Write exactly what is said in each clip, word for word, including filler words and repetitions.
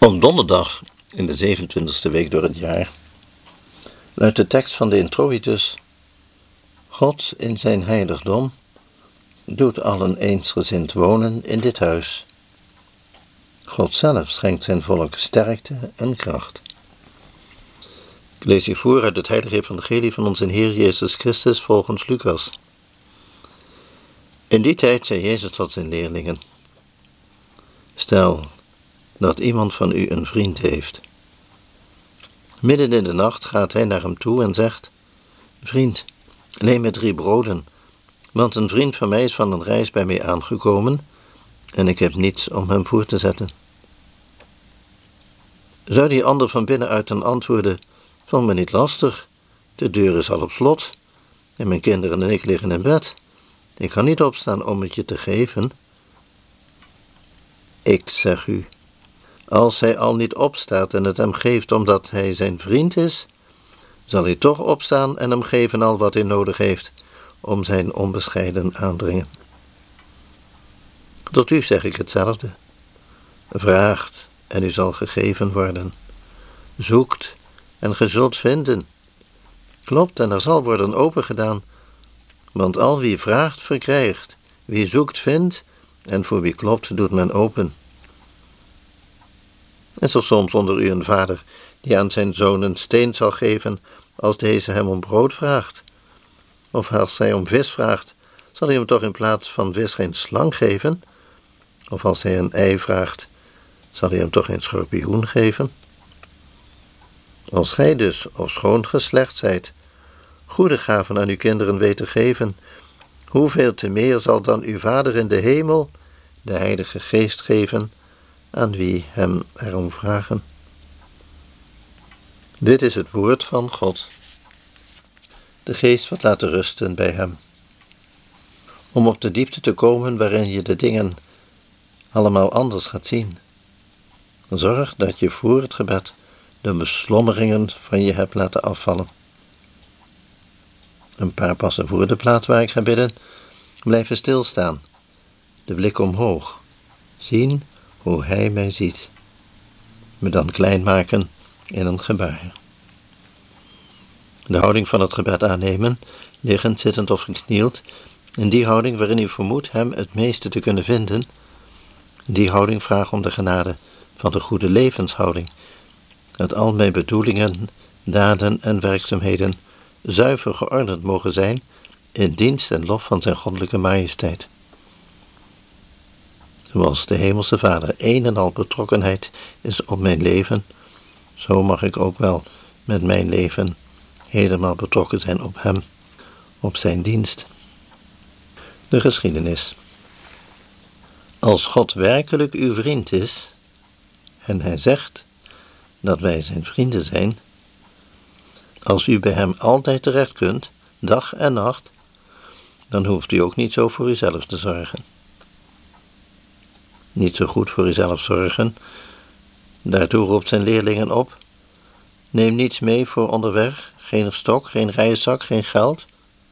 Op donderdag in de zevenentwintigste week door het jaar luidt de tekst van de introitus: God in zijn heiligdom doet allen eensgezind wonen in dit huis. God zelf schenkt zijn volk sterkte en kracht. Ik lees u voor uit het heilige evangelie van onze Heer Jezus Christus volgens Lucas. In die tijd zei Jezus tot zijn leerlingen: Stel dat iemand van u een vriend heeft. Midden in de nacht gaat hij naar hem toe en zegt: Vriend, leen me drie broden, want een vriend van mij is van een reis bij mij aangekomen en ik heb niets om hem voor te zetten. Zou die ander van binnenuit dan antwoorden: Val me niet lastig, de deur is al op slot en mijn kinderen en ik liggen in bed. Ik kan niet opstaan om het je te geven. Ik zeg u, als hij al niet opstaat en het hem geeft omdat hij zijn vriend is, zal hij toch opstaan en hem geven al wat hij nodig heeft om zijn onbescheiden aandringen. Tot u zeg ik hetzelfde. Vraagt en u zal gegeven worden. Zoekt en ge zult vinden. Klopt en er zal worden opengedaan. Want al wie vraagt, verkrijgt. Wie zoekt, vindt. En voor wie klopt, doet men open. Is er soms onder u een vader die aan zijn zoon een steen zal geven als deze hem om brood vraagt? Of als hij om vis vraagt, zal hij hem toch in plaats van vis geen slang geven? Of als hij een ei vraagt, zal hij hem toch geen schorpioen geven? Als gij dus, ofschoon geslecht zijt, goede gaven aan uw kinderen weet te geven, hoeveel te meer zal dan uw Vader in de hemel de Heilige Geest geven aan wie hem erom vragen. Dit is het woord van God. De Geest wat laten rusten bij hem. Om op de diepte te komen waarin je de dingen allemaal anders gaat zien. Zorg dat je voor het gebed de beslommeringen van je hebt laten afvallen. Een paar passen voor de plaats waar ik ga bidden, blijven stilstaan, de blik omhoog, zien hoe hij mij ziet, me dan klein maken in een gebaar. De houding van het gebed aannemen, liggend, zittend of geknield, in die houding waarin u vermoedt hem het meeste te kunnen vinden, die houding vraagt om de genade van de goede levenshouding, dat al mijn bedoelingen, daden en werkzaamheden zuiver geordend mogen zijn in dienst en lof van zijn goddelijke majesteit. Zoals de hemelse Vader een en al betrokkenheid is op mijn leven, zo mag ik ook wel met mijn leven helemaal betrokken zijn op hem, op zijn dienst. De geschiedenis. Als God werkelijk uw vriend is, en hij zegt dat wij zijn vrienden zijn, als u bij hem altijd terecht kunt, dag en nacht, dan hoeft u ook niet zo voor uzelf te zorgen. Niet zo goed voor uzelf zorgen, daartoe roept zijn leerlingen op: neem niets mee voor onderweg, geen stok, geen reiszak, geen geld.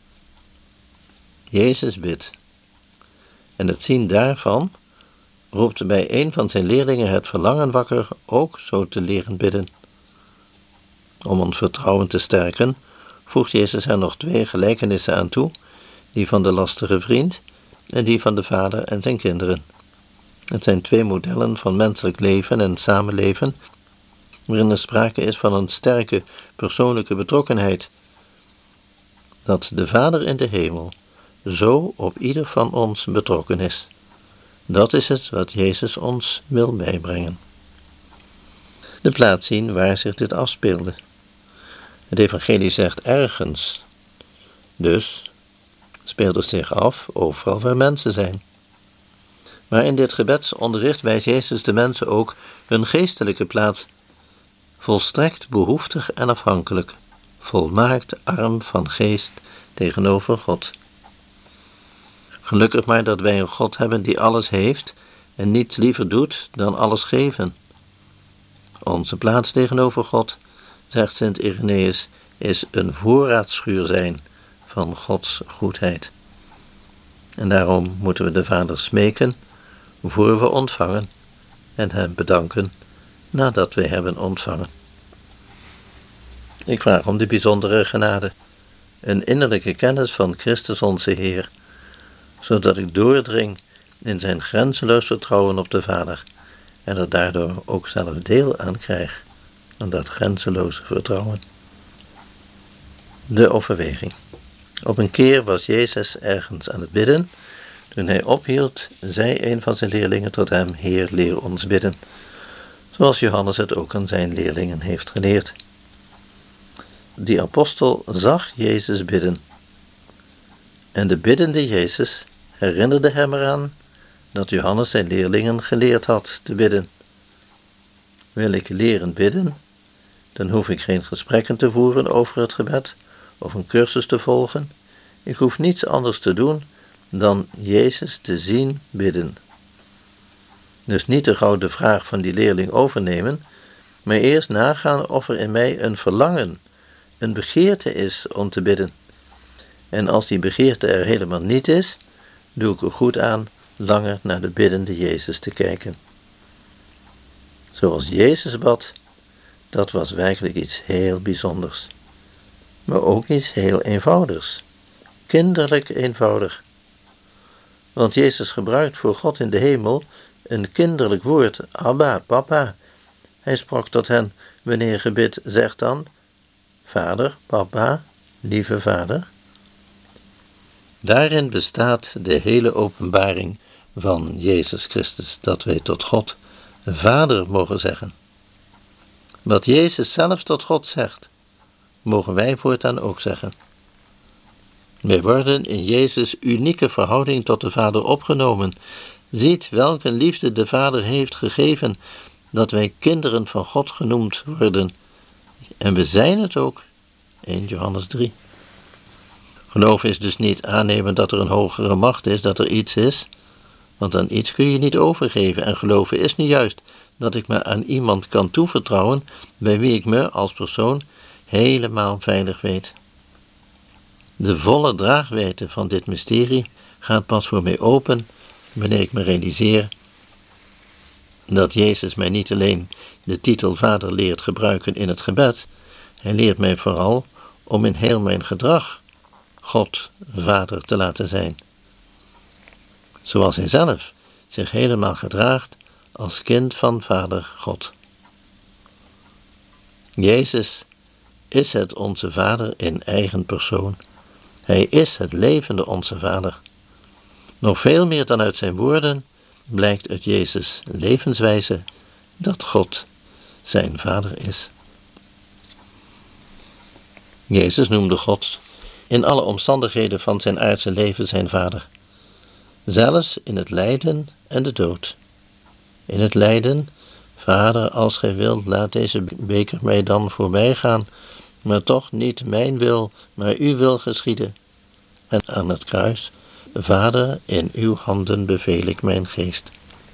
Jezus bidt. En het zien daarvan roept bij een van zijn leerlingen het verlangen wakker ook zo te leren bidden. Om ons vertrouwen te sterken, voegt Jezus er nog twee gelijkenissen aan toe, die van de lastige vriend en die van de vader en zijn kinderen. Het zijn twee modellen van menselijk leven en samenleven, waarin er sprake is van een sterke persoonlijke betrokkenheid, dat de Vader in de hemel zo op ieder van ons betrokken is. Dat is het wat Jezus ons wil bijbrengen. De plaats zien waar zich dit afspeelde. Het evangelie zegt ergens. Dus speelt het zich af overal waar mensen zijn. Maar in dit gebedsonderricht wijst Jezus de mensen ook hun geestelijke plaats, volstrekt behoeftig en afhankelijk, volmaakt arm van geest tegenover God. Gelukkig maar dat wij een God hebben die alles heeft en niets liever doet dan alles geven. Onze plaats tegenover God, zegt Sint Irenaeus, is een voorraadschuur zijn van Gods goedheid. En daarom moeten we de Vader smeken voor we ontvangen en hem bedanken nadat wij hebben ontvangen. Ik vraag om de bijzondere genade, een innerlijke kennis van Christus onze Heer, zodat ik doordring in zijn grenzeloos vertrouwen op de Vader en er daardoor ook zelf deel aan krijg, aan dat grenzeloze vertrouwen. De overweging. Op een keer was Jezus ergens aan het bidden. Toen hij ophield, zei een van zijn leerlingen tot hem: Heer, leer ons bidden, zoals Johannes het ook aan zijn leerlingen heeft geleerd. Die apostel zag Jezus bidden. En de biddende Jezus herinnerde hem eraan dat Johannes zijn leerlingen geleerd had te bidden. Wil ik leren bidden, dan hoef ik geen gesprekken te voeren over het gebed of een cursus te volgen. Ik hoef niets anders te doen dan Jezus te zien bidden. Dus niet te gauw de vraag van die leerling overnemen, maar eerst nagaan of er in mij een verlangen, een begeerte is om te bidden. En als die begeerte er helemaal niet is, doe ik er goed aan langer naar de biddende Jezus te kijken. Zoals Jezus bad, dat was werkelijk iets heel bijzonders. Maar ook iets heel eenvoudigs. Kinderlijk eenvoudig. Want Jezus gebruikt voor God in de hemel een kinderlijk woord, Abba, papa. Hij sprak tot hen, wanneer je bidt, zegt dan, Vader, papa, lieve Vader. Daarin bestaat de hele openbaring van Jezus Christus, dat wij tot God Vader mogen zeggen. Wat Jezus zelf tot God zegt, mogen wij voortaan ook zeggen. Wij worden in Jezus' unieke verhouding tot de Vader opgenomen. Ziet welke liefde de Vader heeft gegeven, dat wij kinderen van God genoemd worden. En we zijn het ook, eerste Johannes drie. Geloof is dus niet aannemen dat er een hogere macht is, dat er iets is, want aan iets kun je niet overgeven. En geloven is nu juist dat ik me aan iemand kan toevertrouwen, bij wie ik me als persoon helemaal veilig weet. De volle draagwijdte van dit mysterie gaat pas voor mij open wanneer ik me realiseer dat Jezus mij niet alleen de titel Vader leert gebruiken in het gebed, hij leert mij vooral om in heel mijn gedrag God Vader te laten zijn. Zoals hij zelf zich helemaal gedraagt als kind van Vader God. Jezus is het onze Vader in eigen persoon. Hij is het levende onze Vader. Nog veel meer dan uit zijn woorden blijkt uit Jezus' levenswijze dat God zijn Vader is. Jezus noemde God in alle omstandigheden van zijn aardse leven zijn Vader. Zelfs in het lijden en de dood. In het lijden, Vader, als gij wilt, laat deze beker mij dan voorbij gaan, maar toch niet mijn wil, maar uw wil geschieden. En aan het kruis, Vader, in uw handen beveel ik mijn geest.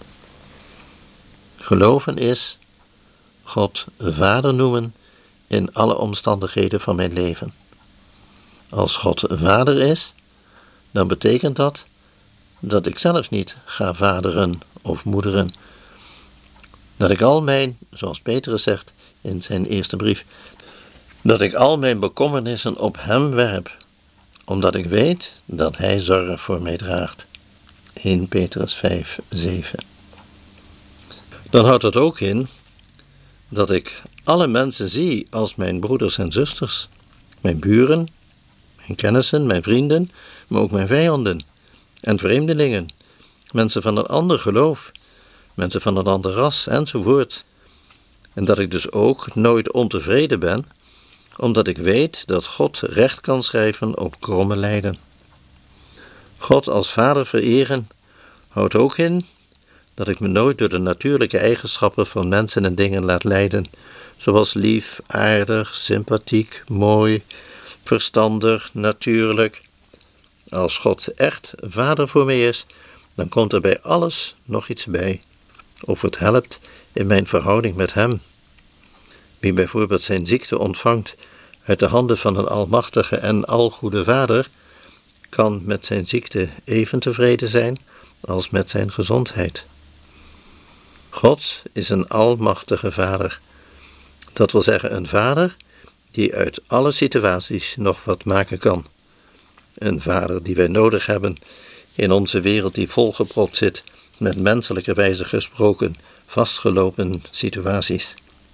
Geloven is God Vader noemen in alle omstandigheden van mijn leven. Als God Vader is, dan betekent dat dat ik zelf niet ga vaderen of moederen. Dat ik al mijn, zoals Petrus zegt in zijn eerste brief, dat ik al mijn bekommernissen op hem werp, omdat ik weet dat hij zorg voor mij draagt. eerste Petrus vijf, zeven. Dan houdt dat ook in dat ik alle mensen zie als mijn broeders en zusters, mijn buren, mijn kennissen, mijn vrienden, maar ook mijn vijanden en vreemdelingen, mensen van een ander geloof, mensen van een ander ras enzovoort. En dat ik dus ook nooit ontevreden ben, omdat ik weet dat God recht kan schrijven op kromme lijden. God als Vader vereren houdt ook in dat ik me nooit door de natuurlijke eigenschappen van mensen en dingen laat leiden, zoals lief, aardig, sympathiek, mooi, verstandig, natuurlijk. Als God echt Vader voor mij is, dan komt er bij alles nog iets bij, of het helpt in mijn verhouding met Hem. Wie bijvoorbeeld zijn ziekte ontvangt uit de handen van een almachtige en algoede Vader, kan met zijn ziekte even tevreden zijn als met zijn gezondheid. God is een almachtige Vader. Dat wil zeggen een Vader die uit alle situaties nog wat maken kan. Een Vader die wij nodig hebben in onze wereld die volgepropt zit met menselijke wijze gesproken vastgelopen situaties.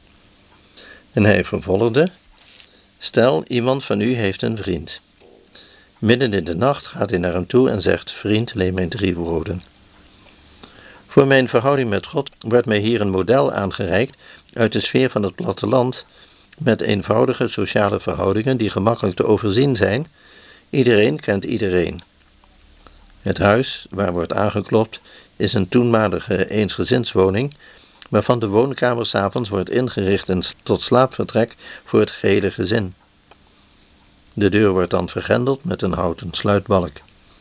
En hij vervolgde: stel, iemand van u heeft een vriend. Midden in de nacht gaat hij naar hem toe en zegt: vriend, leen mij drie broden. Voor mijn verhouding met God wordt mij hier een model aangereikt uit de sfeer van het platteland, met eenvoudige sociale verhoudingen die gemakkelijk te overzien zijn. Iedereen kent iedereen. Het huis waar wordt aangeklopt is een toenmalige eensgezinswoning, waarvan de woonkamer 's avonds wordt ingericht tot slaapvertrek voor het gehele gezin. De deur wordt dan vergrendeld met een houten sluitbalk.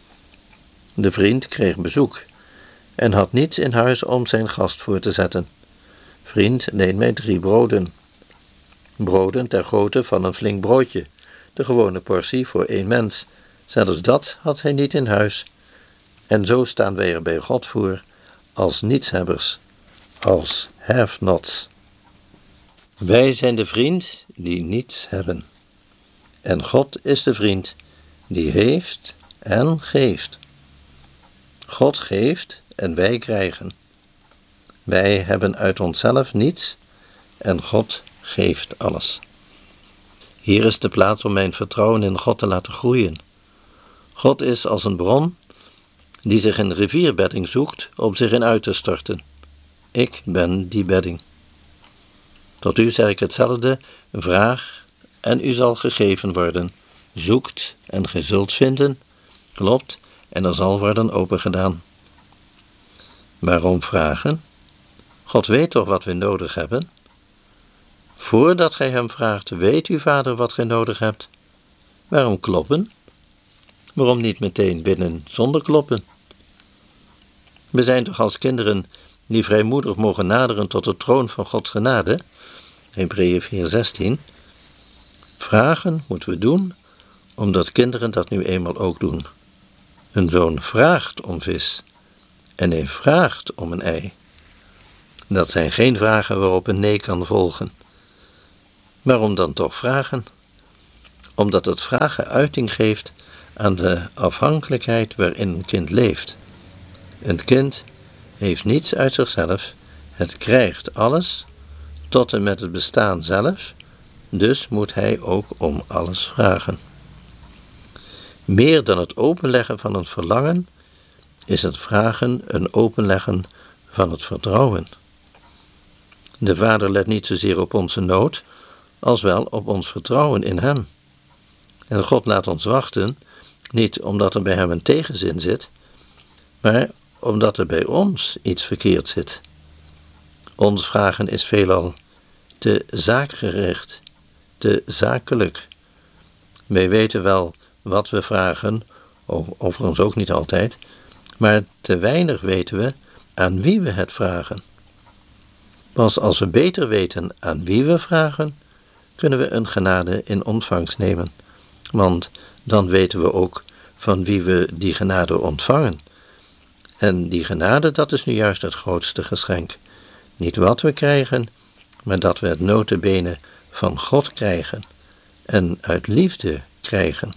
De vriend kreeg bezoek en had niets in huis om zijn gast voor te zetten. Vriend, leen mij drie broden. Broden ter grootte van een flink broodje, de gewone portie voor één mens. Zelfs dat had hij niet in huis. En zo staan wij er bij God voor, als nietshebbers, als have-nots. Wij zijn de vriend die niets hebben. En God is de vriend die heeft en geeft. God geeft en wij krijgen. Wij hebben uit onszelf niets en God geeft alles. Hier is de plaats om mijn vertrouwen in God te laten groeien. God is als een bron die zich een rivierbedding zoekt om zich in uit te storten. Ik ben die bedding. Tot u zeg ik hetzelfde: vraag en u zal gegeven worden. Zoekt en ge zult vinden. Klopt en er zal worden opengedaan. Waarom vragen? God weet toch wat we nodig hebben? Voordat gij hem vraagt, weet uw vader wat gij nodig hebt. Waarom kloppen? Waarom niet meteen binnen zonder kloppen? We zijn toch als kinderen die vrijmoedig mogen naderen tot de troon van Gods genade? Hebreeën vier zestien. Vragen moeten we doen, omdat kinderen dat nu eenmaal ook doen. Een zoon vraagt om vis en hij vraagt om een ei. Dat zijn geen vragen waarop een nee kan volgen. Waarom dan toch vragen? Omdat het vragen uiting geeft aan de afhankelijkheid waarin een kind leeft. Een kind heeft niets uit zichzelf, het krijgt alles, tot en met het bestaan zelf, dus moet hij ook om alles vragen. Meer dan het openleggen van een verlangen, is het vragen een openleggen van het vertrouwen. De Vader let niet zozeer op onze nood, als wel op ons vertrouwen in hem. En God laat ons wachten, niet omdat er bij hem een tegenzin zit, maar omdat er bij ons iets verkeerd zit. Ons vragen is veelal te zaakgericht, te zakelijk. Wij weten wel wat we vragen, overigens ook niet altijd, maar te weinig weten we aan wie we het vragen. Pas als we beter weten aan wie we vragen, kunnen we een genade in ontvangst nemen. Want dan weten we ook van wie we die genade ontvangen. En die genade, dat is nu juist het grootste geschenk. Niet wat we krijgen, maar dat we het nota bene van God krijgen en uit liefde krijgen.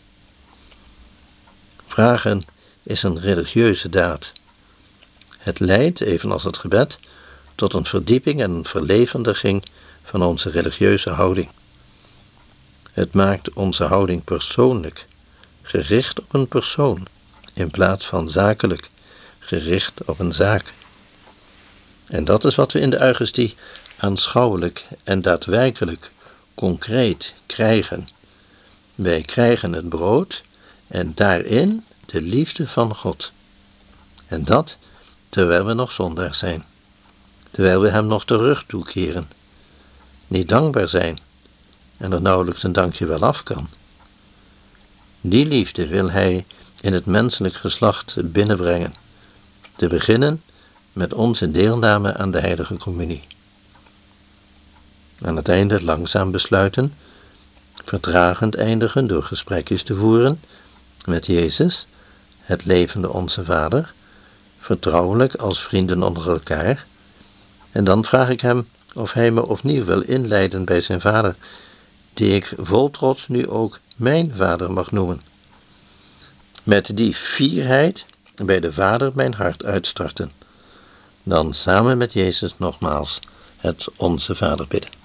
Vragen is een religieuze daad. Het leidt, evenals het gebed, tot een verdieping en een verlevendiging van onze religieuze houding. Het maakt onze houding persoonlijk, gericht op een persoon, in plaats van zakelijk, gericht op een zaak. En dat is wat we in de Eucharistie aanschouwelijk en daadwerkelijk, concreet krijgen. Wij krijgen het brood en daarin de liefde van God. En dat terwijl we nog zondaar zijn, terwijl we hem nog de rug toekeren, niet dankbaar zijn en er nauwelijks een dankje wel af kan. Die liefde wil hij in het menselijk geslacht binnenbrengen, te beginnen met onze deelname aan de heilige communie. Aan het einde langzaam besluiten, vertragend eindigen door gesprekjes te voeren met Jezus, het levende onze Vader, vertrouwelijk als vrienden onder elkaar, En dan vraag ik hem of hij me opnieuw wil inleiden bij zijn vader, die ik vol trots nu ook mijn vader mag noemen. Met die fierheid bij de Vader mijn hart uitstorten. Dan samen met Jezus nogmaals het Onze Vader bidden.